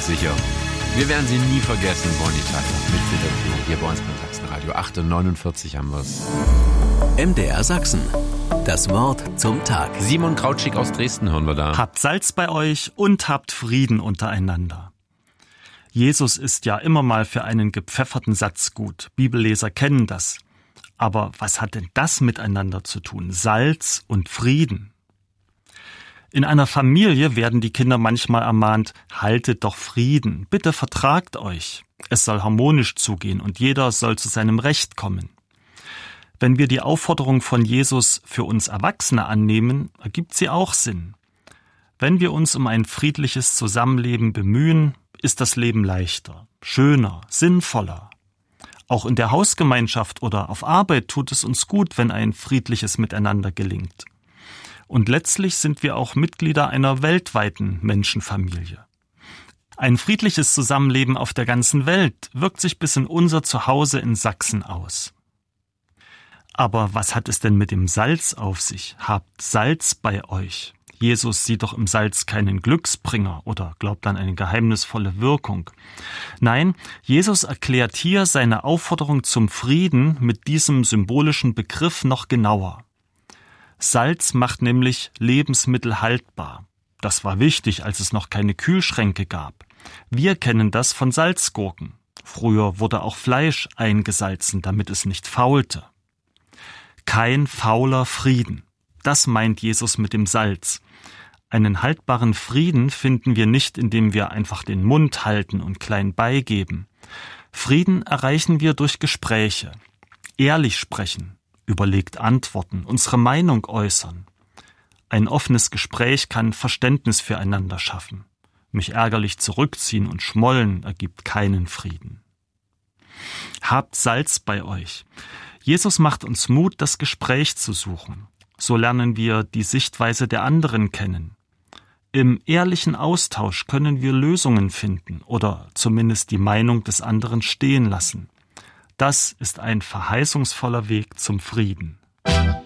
sicher. Wir werden sie nie vergessen, Bonnie Tyler mit Interview hier bei uns beim Sachsenradio. 8:49 haben wir es. MDR Sachsen. Das Wort zum Tag. Simon Krautschik aus Dresden hören wir da. Habt Salz bei euch und habt Frieden untereinander. Jesus ist ja immer mal für einen gepfefferten Satz gut. Bibelleser kennen das. Aber was hat denn das miteinander zu tun? Salz und Frieden. In einer Familie werden die Kinder manchmal ermahnt, haltet doch Frieden, bitte vertragt euch. Es soll harmonisch zugehen und jeder soll zu seinem Recht kommen. Wenn wir die Aufforderung von Jesus für uns Erwachsene annehmen, ergibt sie auch Sinn. Wenn wir uns um ein friedliches Zusammenleben bemühen, ist das Leben leichter, schöner, sinnvoller. Auch in der Hausgemeinschaft oder auf Arbeit tut es uns gut, wenn ein friedliches Miteinander gelingt. Und letztlich sind wir auch Mitglieder einer weltweiten Menschenfamilie. Ein friedliches Zusammenleben auf der ganzen Welt wirkt sich bis in unser Zuhause in Sachsen aus. Aber was hat es denn mit dem Salz auf sich? Habt Salz bei euch. Jesus sieht doch im Salz keinen Glücksbringer oder glaubt an eine geheimnisvolle Wirkung. Nein, Jesus erklärt hier seine Aufforderung zum Frieden mit diesem symbolischen Begriff noch genauer. Salz macht nämlich Lebensmittel haltbar. Das war wichtig, als es noch keine Kühlschränke gab. Wir kennen das von Salzgurken. Früher wurde auch Fleisch eingesalzen, damit es nicht faulte. Kein fauler Frieden. Das meint Jesus mit dem Salz. Einen haltbaren Frieden finden wir nicht, indem wir einfach den Mund halten und klein beigeben. Frieden erreichen wir durch Gespräche. Ehrlich sprechen. Überlegt antworten, unsere Meinung äußern. Ein offenes Gespräch kann Verständnis füreinander schaffen. Mich ärgerlich zurückziehen und schmollen ergibt keinen Frieden. Habt Salz bei euch. Jesus macht uns Mut, das Gespräch zu suchen. So lernen wir die Sichtweise der anderen kennen. Im ehrlichen Austausch können wir Lösungen finden oder zumindest die Meinung des anderen stehen lassen. Das ist ein verheißungsvoller Weg zum Frieden.